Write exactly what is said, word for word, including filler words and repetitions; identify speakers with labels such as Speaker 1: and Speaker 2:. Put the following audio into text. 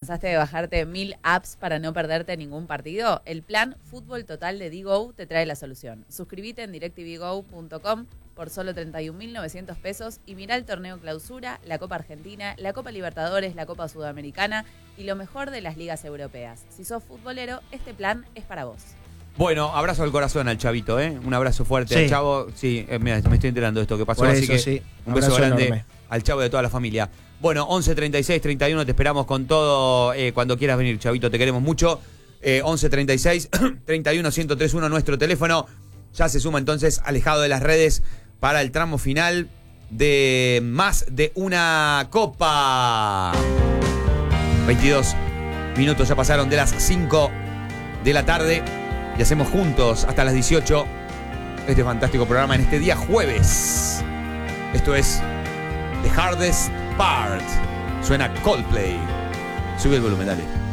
Speaker 1: cansaste de bajarte mil apps para no perderte ningún partido? El plan Fútbol Total de Digo te trae la solución. Suscríbete en directvgo punto com por solo treinta y un mil novecientos pesos y mirá el torneo Clausura, la Copa Argentina, la Copa Libertadores, la Copa Sudamericana y lo mejor de las ligas europeas. Si sos futbolero, este plan es para vos.
Speaker 2: Bueno, abrazo al corazón al chavito, ¿eh? Un abrazo fuerte
Speaker 3: Sí.
Speaker 2: al chavo. Sí, eh, mira, me estoy enterando de esto que pasó,
Speaker 3: Por
Speaker 2: así
Speaker 3: eso,
Speaker 2: que
Speaker 3: sí.
Speaker 2: un beso
Speaker 3: Abrazo
Speaker 2: grande
Speaker 3: enorme.
Speaker 2: al chavo de toda la familia. Bueno, once treinta y seis treinta y uno, te esperamos con todo eh, cuando quieras venir, chavito, te queremos mucho. Eh, once treinta y seis treinta y uno ciento tres uno, nuestro teléfono. Ya se suma entonces alejado de las redes para el tramo final de Más de una Copa. veintidós minutos ya pasaron de las cinco de la tarde y hacemos juntos hasta las dieciocho este fantástico programa en este día jueves. Esto es The Hardest Part. Suena Coldplay. Sube el volumen, dale.